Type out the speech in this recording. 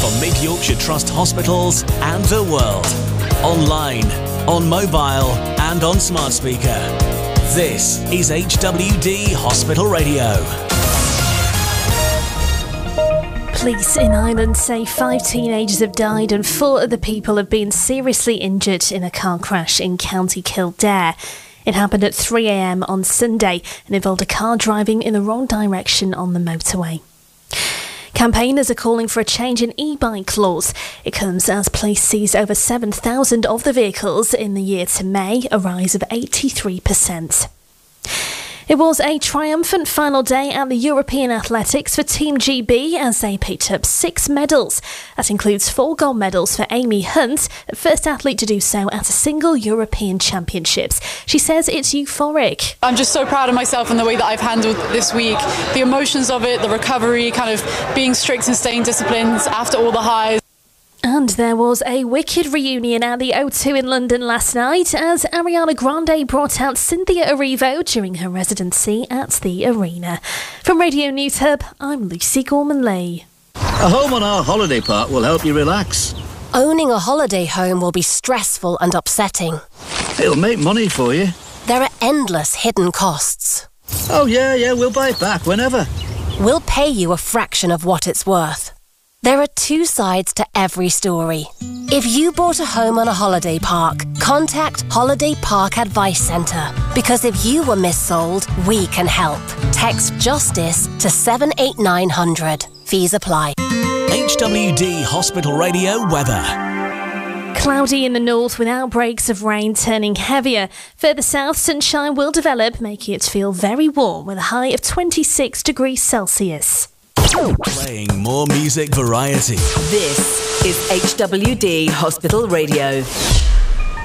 from Mid-Yorkshire Trust hospitals and the world. Online, on mobile and on smart speaker. This is HWD Hospital Radio. Police in Ireland say 5 teenagers have died and 4 other people have been seriously injured in a car crash in County Kildare. It happened at 3 a.m. on Sunday and involved a car driving in the wrong direction on the motorway. Campaigners are calling for a change in e-bike laws. It comes as police seized over 7,000 of the vehicles in the year to May, a rise of 83%. It was a triumphant final day at the European Athletics for Team GB as they picked up 6 medals. That includes 4 gold medals for Amy Hunt, the first athlete to do so at a single European Championships. She says it's euphoric. I'm just so proud of myself and the way that I've handled this week. The emotions of it, the recovery, kind of being strict and staying disciplined after all the highs. And there was a wicked reunion at the O2 in London last night as Ariana Grande brought out Cynthia Erivo during her residency at the arena. From Radio News Hub, I'm Lucy Gorman-Lee. A home on our holiday park will help you relax. Owning a holiday home will be stressful and upsetting. It'll make money for you. There are endless hidden costs. Oh yeah, we'll buy it back whenever. We'll pay you a fraction of what it's worth. There are 2 sides to every story. If you bought a home on a holiday park, contact Holiday Park Advice Centre. Because if you were missold, we can help. Text JUSTICE to 78900. Fees apply. HWD Hospital Radio weather. Cloudy in the north with outbreaks of rain turning heavier. Further south, sunshine will develop, making it feel very warm with a high of 26 degrees Celsius. Playing more music variety. This is HWD Hospital Radio.